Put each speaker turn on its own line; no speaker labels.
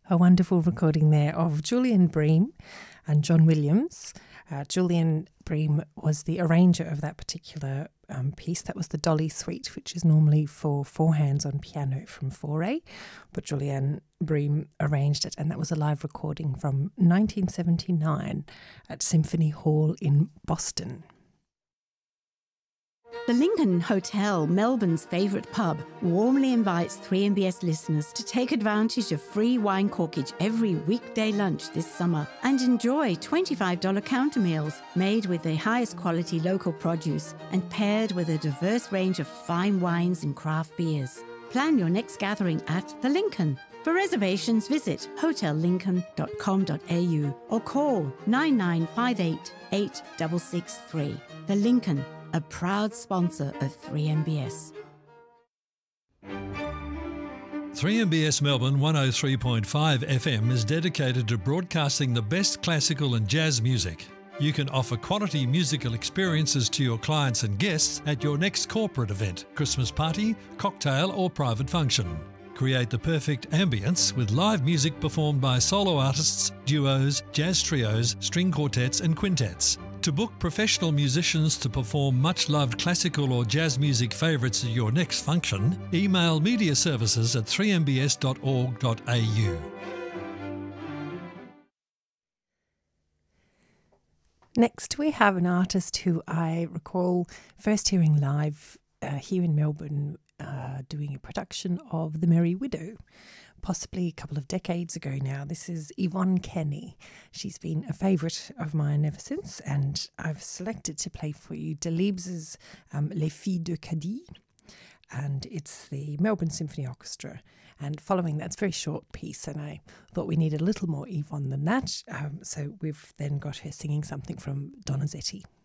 A wonderful recording there of Julian Bream and John Williams. Julian Bream was the arranger of that particular piece. That was the Dolly Suite, which is normally for four hands on piano from Fauré, but Julian Bream arranged it, and that was a live recording from 1979 at Symphony Hall in Boston.
The Lincoln Hotel, Melbourne's favourite pub, warmly invites 3MBS listeners to take advantage of free wine corkage every weekday lunch this summer and enjoy $25 counter meals made with the highest quality local produce and paired with a diverse range of fine wines and craft beers. Plan your next gathering at The Lincoln. For reservations, visit hotellincoln.com.au or call 9958 8663. The Lincoln, a proud sponsor of 3MBS.
3MBS Melbourne 103.5 FM is dedicated to broadcasting the best classical and jazz music. You can offer quality musical experiences to your clients and guests at your next corporate event, Christmas party, cocktail or private function. Create the perfect ambience with live music performed by solo artists, duos, jazz trios, string quartets and quintets. To book professional musicians to perform much-loved classical or jazz music favourites at your next function, email mediaservices@3mbs.org.au.
Next, we have an artist who I recall first hearing live here in Melbourne doing a production of The Merry Widow, possibly a couple of decades ago now. This is Yvonne Kenny. She's been a favourite of mine ever since, and I've selected to play for you Delibes' Les Filles de Cadiz, and it's the Melbourne Symphony Orchestra. And following that's a very short piece, and I thought we needed a little more Yvonne than that, so we've then got her singing something from Donizetti.